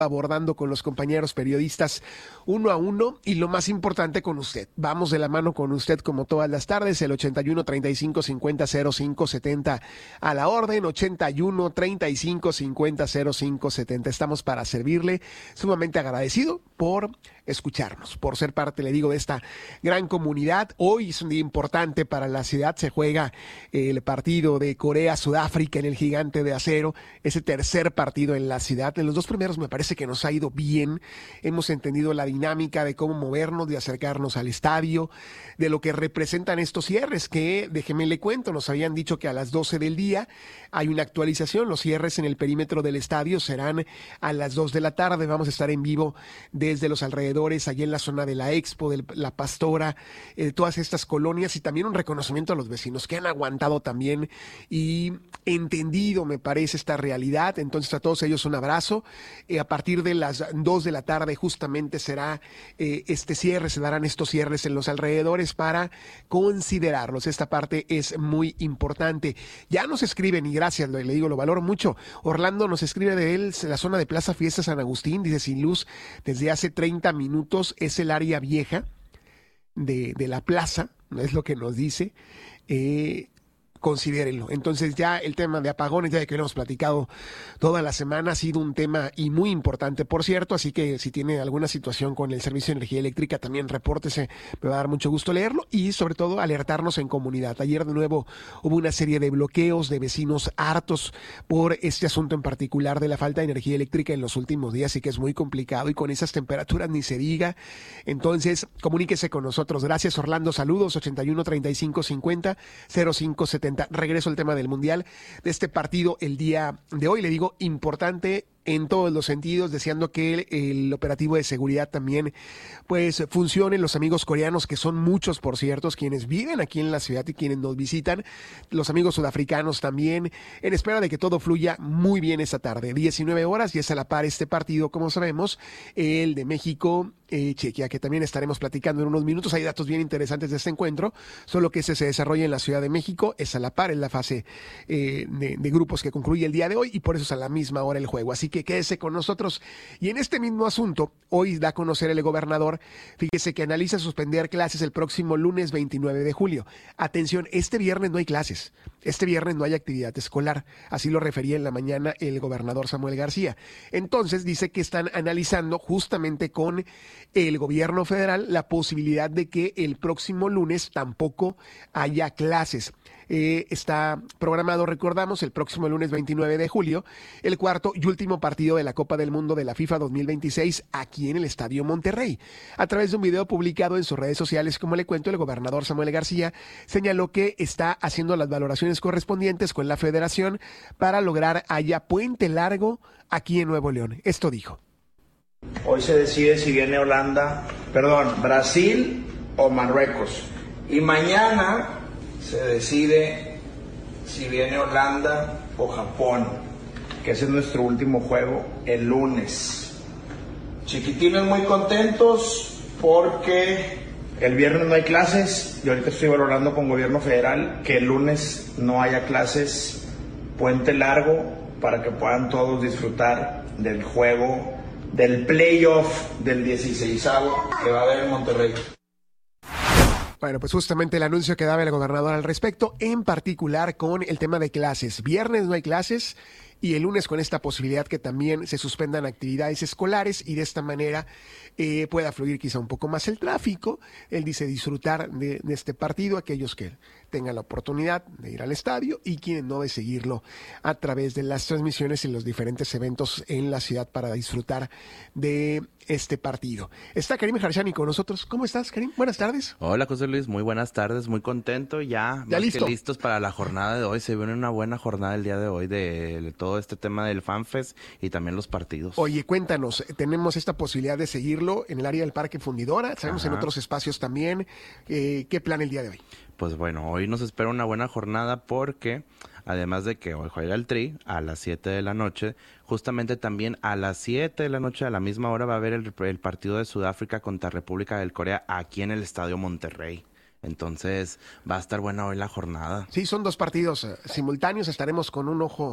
abordando con los compañeros periodistas uno a uno y lo más importante con usted. Vamos de la mano con usted como todas las tardes, el 81 35 50 05 70 a la orden, 81 35 50 05 70. Estamos para servirle, sumamente agradecido por escucharnos, por ser parte, le digo, de esta gran comunidad. Hoy es un día importante para la ciudad, se juega el partido de Corea-Sudáfrica en el Gigante de Acero, ese tercer partido en la ciudad. En los dos primeros me parece que nos ha ido bien, hemos entendido la dinámica de cómo movernos, de acercarnos al estadio, de lo que representan estos cierres, que déjeme le cuento, nos habían dicho que a las 12 del día hay una actualización, los cierres en el perímetro del estadio serán a las 2 de la tarde, vamos a estar en vivo desde los alrededores, allí en la zona de la Expo, de la Pastora, todas estas colonias, y también un reconocimiento a los vecinos que han aguantado también y entendido, me parece, esta realidad. Entonces a todos ellos un abrazo. A partir de las 2 de la tarde justamente será este cierre, se darán estos cierres en los alrededores para considerarlos. Esta parte es muy importante. Ya nos escriben, y gracias, le digo, lo valoro mucho. Orlando nos escribe de él, la zona de Plaza Fiesta San Agustín, dice: sin luz desde hace 30 minutos, es el área vieja de la plaza, es lo que nos dice. Considérenlo. Entonces ya el tema de apagones, ya de que lo hemos platicado toda la semana, ha sido un tema y muy importante, por cierto, así que si tiene alguna situación con el servicio de energía eléctrica, también repórtese, me va a dar mucho gusto leerlo y sobre todo alertarnos en comunidad. Ayer de nuevo hubo una serie de bloqueos de vecinos hartos por este asunto en particular de la falta de energía eléctrica en los últimos días, y que es muy complicado, y con esas temperaturas ni se diga. Entonces comuníquese con nosotros. Gracias, Orlando, saludos. 81 35 50 05 70. Regreso al tema del Mundial, de este partido el día de hoy, le digo, importante en todos los sentidos, deseando que el operativo de seguridad también pues funcione. Los amigos coreanos, que son muchos, por cierto, quienes viven aquí en la ciudad y quienes nos visitan, los amigos sudafricanos también, en espera de que todo fluya muy bien esta tarde. 19 horas y es a la par este partido, como sabemos, el de México Chequia, que también estaremos platicando en unos minutos. Hay datos bien interesantes de este encuentro, solo que ese se desarrolla en la Ciudad de México, es a la par en la fase de grupos que concluye el día de hoy, y por eso es a la misma hora el juego. Así que quédese con nosotros. Y en este mismo asunto, hoy da a conocer el gobernador, fíjese que analiza suspender clases el próximo lunes 29 de julio. Atención, este viernes no hay clases, este viernes no hay actividad escolar, así lo refería en la mañana el gobernador Samuel García. Entonces dice que están analizando justamente con el gobierno federal la posibilidad de que el próximo lunes tampoco haya clases. Está programado, recordamos, el próximo lunes 29 de julio, el cuarto y último partido de la Copa del Mundo de la FIFA 2026 aquí en el Estadio Monterrey. A través de un video publicado en sus redes sociales, como le cuento, el gobernador Samuel García señaló que está haciendo las valoraciones correspondientes con la federación para lograr haya puente largo aquí en Nuevo León. Esto dijo. Hoy se decide si viene Brasil o Marruecos. Y mañana se decide si viene Holanda o Japón, que ese es nuestro último juego el lunes. Chiquitines muy contentos porque el viernes no hay clases, y ahorita estoy valorando con gobierno federal que el lunes no haya clases, puente largo, para que puedan todos disfrutar del juego, del playoff del 16avo que va a haber en Monterrey. Bueno, pues justamente el anuncio que daba el gobernador al respecto, en particular con el tema de clases. Viernes no hay clases y el lunes con esta posibilidad que también se suspendan actividades escolares y de esta manera pueda fluir quizá un poco más el tráfico. Él dice disfrutar de este partido, aquellos que tengan la oportunidad de ir al estadio y quienes no, de seguirlo a través de las transmisiones en los diferentes eventos en la ciudad para disfrutar de este partido. Está Karim Harshani con nosotros. ¿Cómo estás, Karim? Buenas tardes. Hola, José Luis. Muy buenas tardes. Muy contento. Ya más listo. que listos para la jornada de hoy. Se viene una buena jornada el día de hoy de todo este tema del FanFest y también los partidos. Oye, cuéntanos, tenemos esta posibilidad de seguirlo en el área del Parque Fundidora, sabemos en otros espacios también. ¿Qué plan el día de hoy? Pues bueno, hoy nos espera una buena jornada porque además de que hoy juega el Tri a las 7 de la noche, justamente también a las 7 de la noche, a la misma hora, va a haber el partido de Sudáfrica contra República del Corea aquí en el Estadio Monterrey. Entonces va a estar buena hoy la jornada. Sí, son dos partidos simultáneos, estaremos con un ojo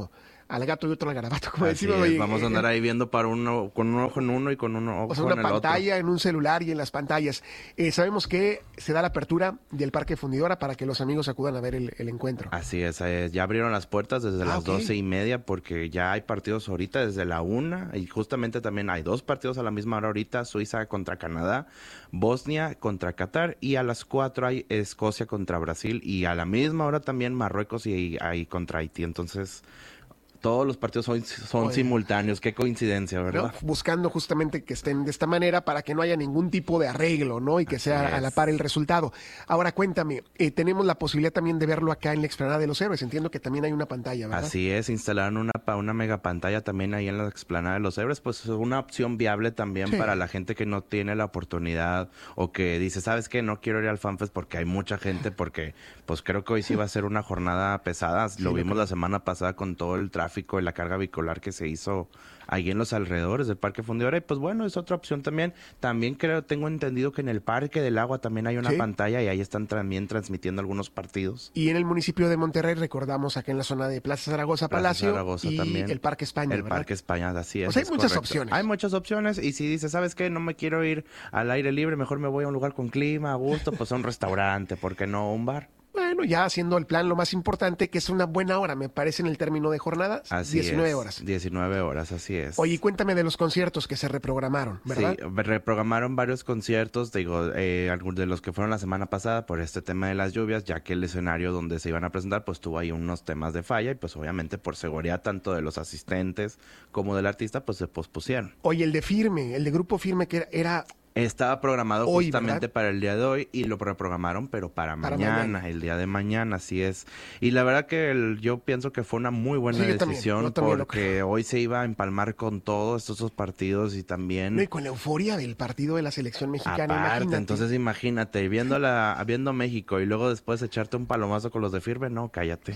al gato y otro al garabato, como Así decimos. es, vamos a andar ahí viendo para uno, con un ojo en uno y con un ojo O sea, en una el pantalla otro. en un celular y en las pantallas. Sabemos que se da la apertura del Parque Fundidora para que los amigos acudan a ver el encuentro. Así es, ya abrieron las puertas desde las ok. 12:30 porque ya hay partidos ahorita desde la 1 y justamente también hay 2 partidos a la misma hora ahorita, Suiza contra Canadá, Bosnia contra Qatar y a las 4 hay Escocia contra Brasil y a la misma hora también Marruecos y ahí contra Haití. Entonces, todos los partidos son Oye. simultáneos. Qué coincidencia, ¿No? ¿verdad? Buscando justamente que estén de esta manera para que no haya ningún tipo de arreglo, ¿no? Y que sea a la par el resultado. Ahora cuéntame, tenemos la posibilidad también de verlo acá en la Explanada de los Héroes. Entiendo que también hay una pantalla, ¿verdad? Así es, instalaron una mega pantalla también ahí en la Explanada de los Héroes, pues es una opción viable también Sí. para la gente que no tiene la oportunidad o que dice, ¿sabes qué? No quiero ir al FanFest porque hay mucha gente, porque pues creo que hoy sí va a ser una jornada pesada. Lo vimos la semana pasada con todo el tráfico y la carga vehicular que se hizo ahí en los alrededores del Parque Fundidora y pues bueno, es otra opción también. También tengo entendido que en el Parque del Agua también hay una Sí. pantalla y ahí están también transmitiendo algunos partidos. Y en el municipio de Monterrey, recordamos acá en la zona de Plaza Zaragoza, Plaza Palacio Zaragoza y también. el Parque España, El ¿verdad? Parque España, así es. O sea, hay es muchas correcto. opciones. Hay muchas opciones y si dices, ¿sabes qué? No me quiero ir al aire libre, mejor me voy a un lugar con clima, a gusto, pues a un restaurante, ¿por qué no un bar? Bueno, ya haciendo el plan lo más importante, que es una buena hora, me parece, en el término de jornadas, Así 19 es. horas. 19 horas, así es. Oye, cuéntame de los conciertos que se reprogramaron, ¿verdad? Sí, reprogramaron varios conciertos, digo, algunos de los que fueron la semana pasada por este tema de las lluvias, ya que el escenario donde se iban a presentar, pues tuvo ahí unos temas de falla y pues obviamente por seguridad tanto de los asistentes como del artista, pues se pospusieron. Oye, el de Firme, el de Grupo Firme, que era Estaba programado Hoy, justamente ¿verdad? para el día de hoy y lo reprogramaron, pero para mañana. mañana, el día de mañana, así es. Y la verdad que yo pienso que fue una muy buena Sí, yo decisión también lo porque hoy se iba a empalmar con todos estos partidos y también... no, y con la euforia del partido de la selección mexicana, Aparte, imagínate. entonces imagínate, viendo México y luego después echarte un palomazo con los de Firme, no, cállate.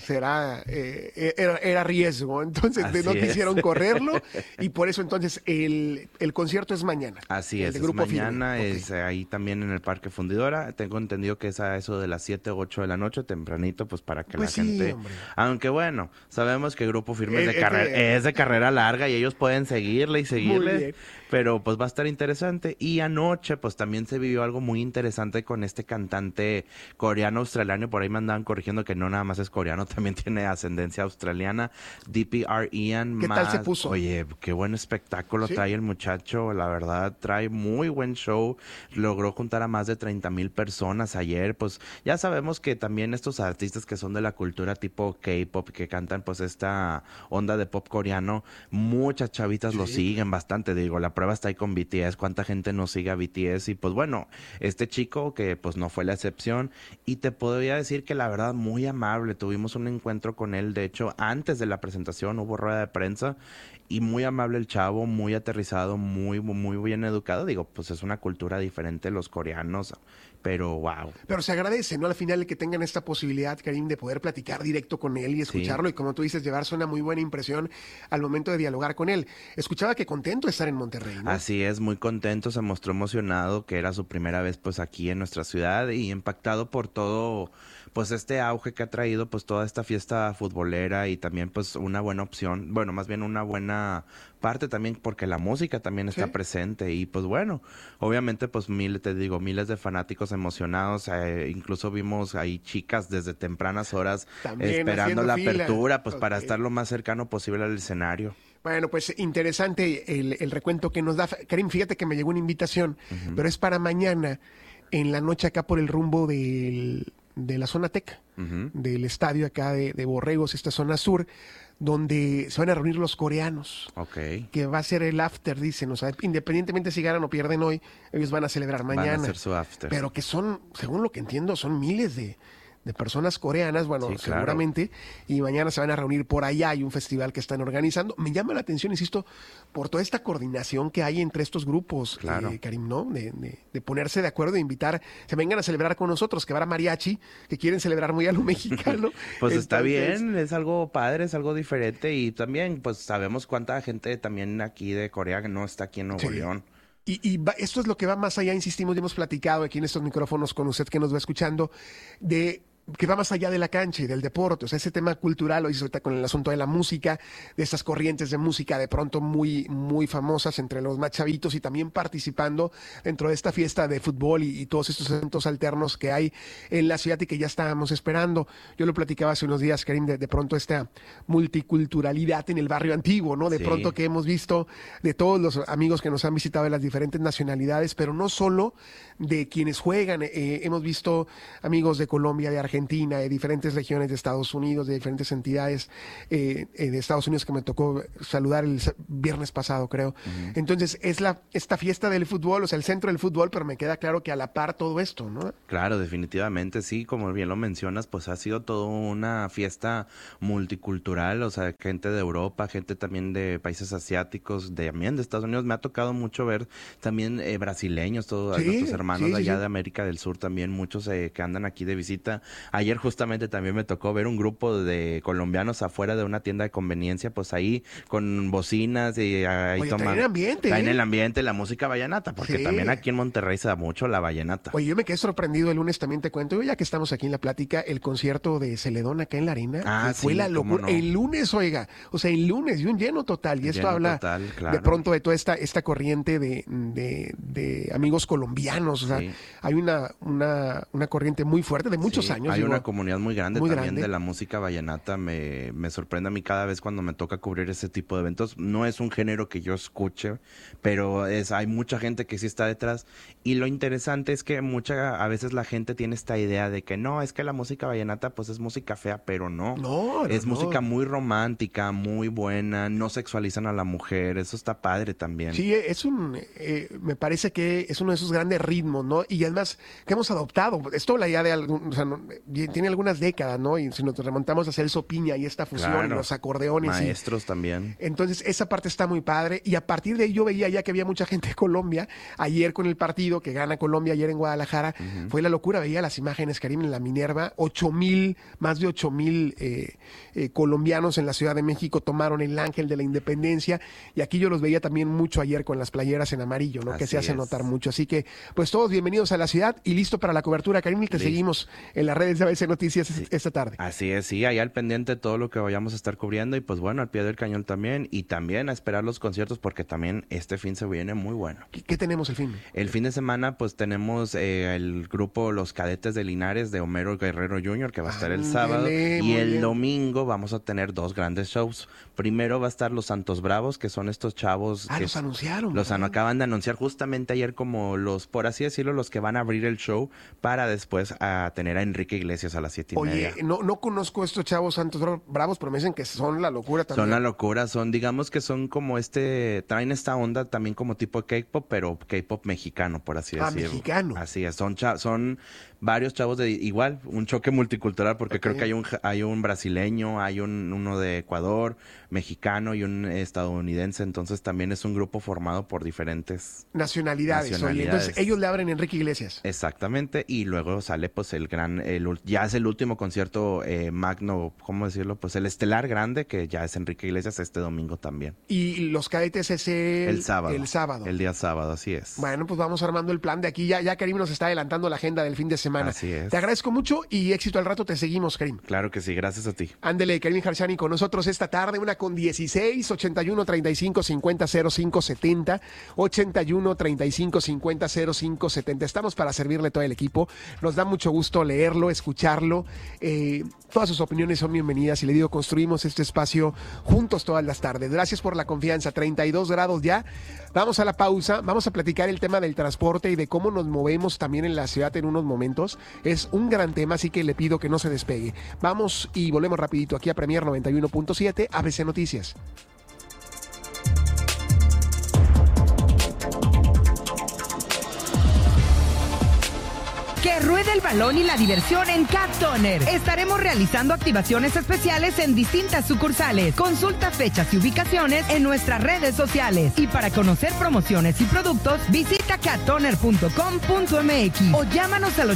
Era riesgo, entonces Así no es. quisieron correrlo y por eso entonces el concierto es mañana. Así el es, de es Grupo mañana, Firme. es ahí también en el Parque Fundidora. Tengo entendido que es a eso de las 7 o 8 de la noche, tempranito, pues para que Pues la sí, gente... hombre. Aunque bueno, sabemos que Grupo Firme Es es de carrera larga y ellos pueden seguirle y Muy seguirle, bien. pero pues va a estar interesante. Y anoche pues también se vivió algo muy interesante con este cantante coreano-australiano, por ahí me andaban corrigiendo que no nada más es coreano, también tiene ascendencia australiana, DPR Ian. ¿Qué tal se puso? Oye, qué buen espectáculo ¿Sí? trae el muchacho, la verdad, trae muy buen show, logró juntar a más de 30,000 personas ayer, pues ya sabemos que también estos artistas que son de la cultura tipo K-pop, que cantan pues esta onda de pop coreano, muchas chavitas lo siguen bastante, digo, la prueba está ahí con BTS, cuánta gente no sigue a BTS y pues bueno, este chico que pues no fue la excepción y te podría decir que la verdad muy amable, tuvimos un encuentro con él, de hecho antes de la presentación hubo rueda de prensa y muy amable el chavo, muy aterrizado, muy bien educado. Digo, pues es una cultura diferente los coreanos, pero wow. Pero se agradece, ¿no? Al final que tengan esta posibilidad, Karim, de poder platicar directo con él y escucharlo y como tú dices, llevarse una muy buena impresión al momento de dialogar con él. Escuchaba que contento de estar en Monterrey, ¿no? Así es, muy contento, se mostró emocionado que era su primera vez pues aquí en nuestra ciudad y impactado por todo pues este auge que ha traído pues toda esta fiesta futbolera y también pues una buena opción, bueno, más bien una buena parte también porque la música también está presente y pues bueno, obviamente pues miles de fanáticos emocionados, incluso vimos ahí chicas desde tempranas horas También esperando la haciendo fila. apertura pues para estar lo más cercano posible al escenario. Bueno, pues interesante el recuento que nos da. Karim, fíjate que me llegó una invitación, pero es para mañana, en la noche acá por el rumbo de la zona Tec, del estadio acá de Borregos, esta zona sur, donde se van a reunir los coreanos. Ok. Que va a ser el after, dicen. O sea, independientemente si ganan o pierden hoy, ellos van a celebrar mañana. Van a hacer su after. Pero que son, según lo que entiendo, son miles de personas coreanas, bueno, Sí, claro. seguramente, y mañana se van a reunir por allá, hay un festival que están organizando. Me llama la atención, insisto, por toda esta coordinación que hay entre estos grupos, Claro. Karim, ¿no? De ponerse de acuerdo, de invitar, se vengan a celebrar con nosotros, que habrá mariachi, que quieren celebrar muy a lo mexicano. Pues está Entonces, bien, es algo padre, es algo diferente y también pues sabemos cuánta gente también aquí de Corea que no está aquí en Nuevo Sí. León. Esto es lo que va más allá, insistimos, ya hemos platicado aquí en estos micrófonos con usted que nos va escuchando, de que va más allá de la cancha y del deporte. O sea, ese tema cultural, hoy ahorita con el asunto de la música, de estas corrientes de música de pronto muy, muy famosas entre los más chavitos y también participando dentro de esta fiesta de fútbol y todos estos eventos alternos que hay en la ciudad y que ya estábamos esperando. Yo lo platicaba hace unos días, Karim, de pronto esta multiculturalidad en el barrio antiguo, ¿no? De Sí. pronto que hemos visto de todos los amigos que nos han visitado de las diferentes nacionalidades, pero no solo de quienes juegan. Hemos visto amigos de Colombia, de Argentina, de diferentes regiones de Estados Unidos, de diferentes entidades de Estados Unidos que me tocó saludar el viernes pasado, creo. Uh-huh. Entonces, es esta fiesta del fútbol, o sea, el centro del fútbol, pero me queda claro que a la par todo esto, ¿no? Claro, definitivamente, sí, como bien lo mencionas, pues ha sido toda una fiesta multicultural, o sea, gente de Europa, gente también de países asiáticos, también de Estados Unidos. Me ha tocado mucho ver también brasileños, todos nuestros hermanos de allá de América del Sur también, muchos que andan aquí de visita. Ayer justamente también me tocó ver un grupo de colombianos afuera de una tienda de conveniencia, pues ahí con bocinas y ahí traen ambiente. Traen el ambiente, la música vallenata, porque también aquí en Monterrey se da mucho la vallenata. Oye, yo me quedé sorprendido el lunes, también te cuento, ya que estamos aquí en la plática, el concierto de Celedón acá en la arena, fue la locura. No. El lunes, oiga, o sea, el lunes y un lleno total, y esto habla claro. De pronto de toda esta corriente de amigos colombianos, o sea, hay una corriente muy fuerte de muchos años. Hay una comunidad muy grande también de la música vallenata. Me sorprende a mí cada vez cuando me toca cubrir ese tipo de eventos. No es un género que yo escuche, pero hay mucha gente que sí está detrás. Y lo interesante es que a veces la gente tiene esta idea de que no, es que la música vallenata pues es música fea, pero no. Es música muy romántica, muy buena, no sexualizan a la mujer, eso está padre también. Sí, me parece que es uno de esos grandes ritmos, ¿no? Y además que hemos adoptado, esto habla ya tiene algunas décadas, ¿no? Y si nos remontamos a Celso Piña y esta fusión, los acordeones. Maestros también. Entonces, esa parte está muy padre, y a partir de ahí yo veía ya que había mucha gente de Colombia, ayer con el partido que gana Colombia ayer en Guadalajara, fue la locura, veía las imágenes, Karim, en la Minerva, más de 8,000 colombianos en la Ciudad de México tomaron el Ángel de la Independencia, y aquí yo los veía también mucho ayer con las playeras en amarillo, ¿no? Que se hace notar mucho, así que pues todos bienvenidos a la ciudad y listo para la cobertura, Karim, y te seguimos en las redes de ABC Noticias esta tarde. Así es, sí, allá al pendiente de todo lo que vayamos a estar cubriendo, y pues bueno, al pie del cañón también, y también a esperar los conciertos porque también este fin se viene muy bueno. ¿Qué tenemos el fin? El fin de semana pues tenemos el grupo Los Cadetes de Linares de Homero Guerrero Jr. que va a estar el sábado, y el domingo vamos a tener dos grandes shows. Primero va a estar Los Santos Bravos, que son estos chavos que los anunciaron. Acaban de anunciar justamente ayer como por así decirlo, los que van a abrir el show, para después a tener a Enrique Iglesias a las 7:30. Oye, no conozco estos chavos Santos Bravos, pero me dicen que son la locura también. Son la locura, digamos que son como traen esta onda también como tipo K-pop, pero K-pop mexicano, por así decirlo. Mexicano. Así es, son varios chavos de igual, un choque multicultural, porque creo que hay un brasileño, hay uno de Ecuador, mexicano y un estadounidense, entonces también es un grupo formado por diferentes nacionalidades. Oye, entonces ellos le abren a Enrique Iglesias. Exactamente, y luego sale pues ya es el último concierto magno, ¿cómo decirlo? Pues el estelar grande, que ya es Enrique Iglesias este domingo también. Y Los Cadetes es el sábado. El día sábado, así es. Bueno, pues vamos armando el plan de aquí. Ya Karim nos está adelantando la agenda del fin de semana. Así es. Te agradezco mucho y éxito al rato, te seguimos, Karim. Claro que sí, gracias a ti. Ándele, Karim Harshani con nosotros esta tarde, 1:16, 81 35 50 05 70, 81 35 50 05 70. Estamos para servirle todo el equipo. Nos da mucho gusto leerlo, escucharlo. Todas sus opiniones son bienvenidas, y le digo, construimos este espacio juntos todas las tardes. Gracias por la confianza. 32 grados ya. Vamos a la pausa, vamos a platicar el tema del transporte y de cómo nos movemos también en la ciudad en unos momentos. Es un gran tema, así que le pido que no se despegue. Vamos y volvemos rapidito aquí a Premier 91.7, ABC Noticias. Que ruede el balón y la diversión en Cat Toner. Estaremos realizando activaciones especiales en distintas sucursales. Consulta fechas y ubicaciones en nuestras redes sociales. Y para conocer promociones y productos, visita cattoner.com.mx o llámanos al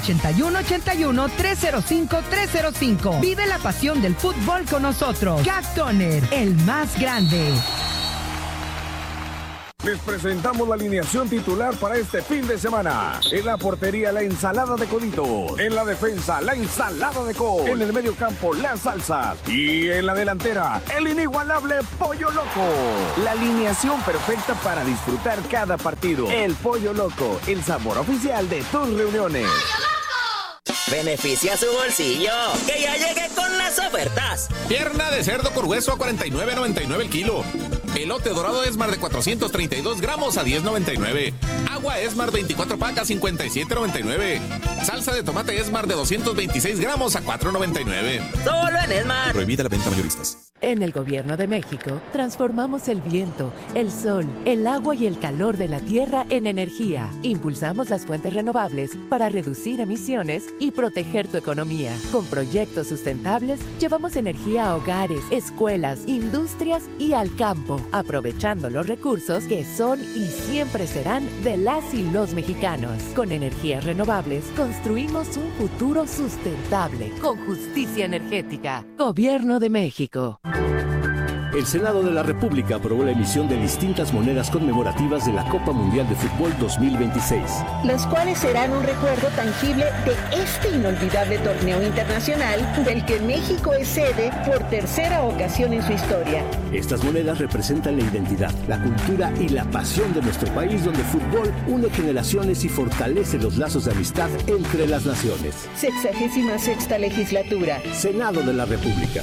8181-305-305. Vive la pasión del fútbol con nosotros. Cat Toner, el más grande. Les presentamos la alineación titular para este fin de semana. En la portería, la ensalada de coditos. En la defensa, la ensalada de col. En el medio campo, las salsas. Y en la delantera, el inigualable Pollo Loco. La alineación perfecta para disfrutar cada partido. El Pollo Loco, el sabor oficial de tus reuniones. Beneficia su bolsillo, que ya llegué con las ofertas. Pierna de cerdo con hueso a $49.99 el kilo. Elote dorado Esmar de 432 gramos a $10.99. Agua Esmar 24 pacas $57.99. Salsa de tomate Esmar de 226 gramos a $4.99. Solo en Esmar. Prohibida la venta mayoristas. En el Gobierno de México, transformamos el viento, el sol, el agua y el calor de la tierra en energía. Impulsamos las fuentes renovables para reducir emisiones y proteger tu economía. Con proyectos sustentables, llevamos energía a hogares, escuelas, industrias y al campo, aprovechando los recursos que son y siempre serán de las y los mexicanos. Con energías renovables, construimos un futuro sustentable, con justicia energética. Gobierno de México. El Senado de la República aprobó la emisión de distintas monedas conmemorativas de la Copa Mundial de Fútbol 2026. Las cuales serán un recuerdo tangible de este inolvidable torneo internacional del que México es sede por tercera ocasión en su historia. Estas monedas representan la identidad, la cultura y la pasión de nuestro país, donde el fútbol une generaciones y fortalece los lazos de amistad entre las naciones. 66ª legislatura. Senado de la República.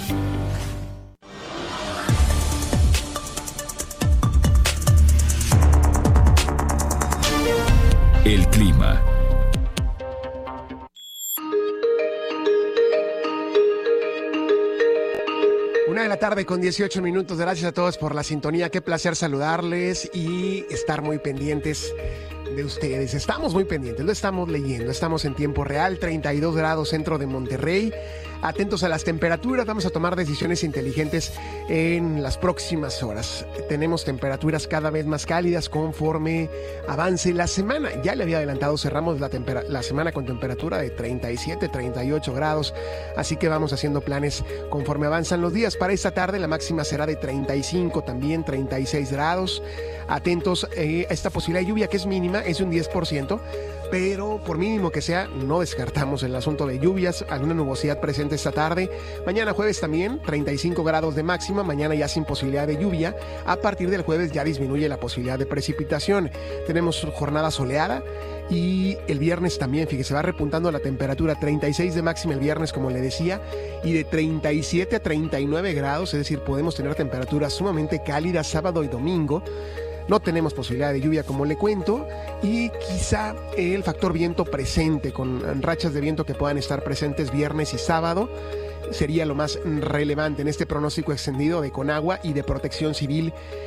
El clima. Una de la tarde con 18 minutos. Gracias a todos por la sintonía. Qué placer saludarles y estar muy pendientes de ustedes. Estamos muy pendientes, lo estamos leyendo. Estamos en tiempo real, 32 grados centro de Monterrey. Atentos a las temperaturas, vamos a tomar decisiones inteligentes en las próximas horas. Tenemos temperaturas cada vez más cálidas conforme avance la semana. Ya le había adelantado, cerramos la semana con temperatura de 37, 38 grados. Así que vamos haciendo planes conforme avanzan los días. Para esta tarde la máxima será de 35, también 36 grados. Atentos a esta posibilidad de lluvia que es mínima, es un 10%. Pero por mínimo que sea, no descartamos el asunto de lluvias, alguna nubosidad presente esta tarde. Mañana jueves también, 35 grados de máxima, mañana ya sin posibilidad de lluvia. A partir del jueves ya disminuye la posibilidad de precipitación. Tenemos jornada soleada y el viernes también, fíjese, va repuntando la temperatura, 36 de máxima el viernes, como le decía, y de 37 a 39 grados, es decir, podemos tener temperaturas sumamente cálidas sábado y domingo. No tenemos posibilidad de lluvia, como le cuento, y quizá el factor viento presente, con rachas de viento que puedan estar presentes viernes y sábado, sería lo más relevante en este pronóstico extendido de Conagua y de Protección Civil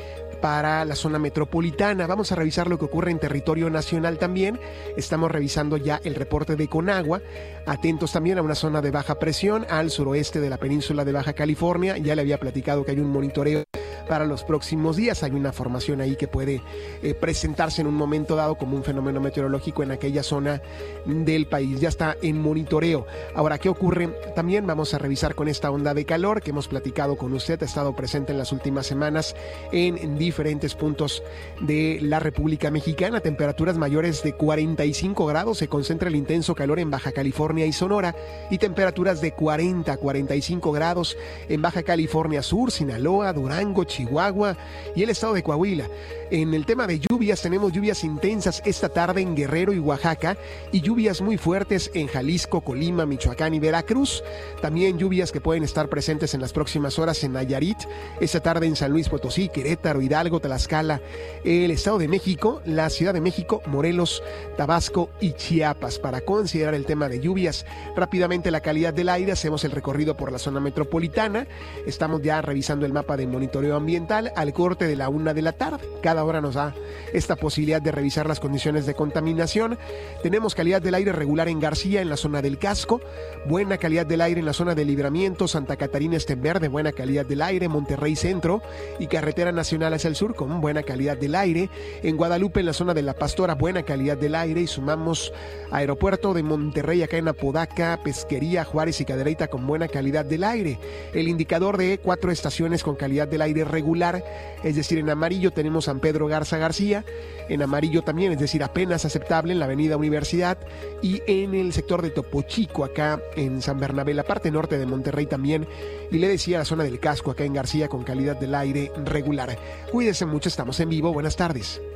para la zona metropolitana. Vamos a revisar lo que ocurre en territorio nacional también. Estamos revisando ya el reporte de Conagua. Atentos también a una zona de baja presión al suroeste de la península de Baja California. Ya le había platicado que hay un monitoreo para los próximos días. Hay una formación ahí que puede presentarse en un momento dado como un fenómeno meteorológico en aquella zona del país. Ya está en monitoreo. Ahora, ¿qué ocurre? También vamos a revisar con esta onda de calor que hemos platicado con usted. Ha estado presente en las últimas semanas en diferentes puntos de la República Mexicana. Temperaturas mayores de 45 grados. Se concentra el intenso calor en Baja California y Sonora, y temperaturas de 40 a 45 grados en Baja California Sur, Sinaloa, Durango, Chihuahua y el estado de Coahuila. En el tema de lluvias, tenemos lluvias intensas esta tarde en Guerrero y Oaxaca, y lluvias muy fuertes en Jalisco, Colima, Michoacán y Veracruz. También lluvias que pueden estar presentes en las próximas horas en Nayarit, esta tarde en San Luis Potosí, Querétaro, Hidalgo, Tlaxcala, el estado de México, la Ciudad de México, Morelos, Tabasco y Chiapas. Para considerar el tema de lluvias, rápidamente la calidad del aire, hacemos el recorrido por la zona metropolitana. Estamos ya revisando el mapa de monitoreo ambiental al corte de la 1 de la tarde. Cada hora nos da esta posibilidad de revisar las condiciones de contaminación. Tenemos calidad del aire regular en García, en la zona del Casco. Buena calidad del aire en la zona de Libramiento, Santa Catarina este en verde, buena calidad del aire. Monterrey Centro y Carretera Nacional hacia el sur con buena calidad del aire. En Guadalupe, en la zona de La Pastora, buena calidad del aire. Y sumamos Aeropuerto de Monterrey, acá en Apodaca, Pesquería, Juárez y Cadereyta con buena calidad del aire. El indicador de 4 estaciones con calidad del aire regular, es decir, en amarillo tenemos San Pedro Garza García, en amarillo también, es decir, apenas aceptable en la avenida Universidad, y en el sector de Topo Chico, acá en San Bernabé, la parte norte de Monterrey también, y le decía la zona del Casco, acá en García, con calidad del aire regular. Cuídense mucho, estamos en vivo, buenas tardes.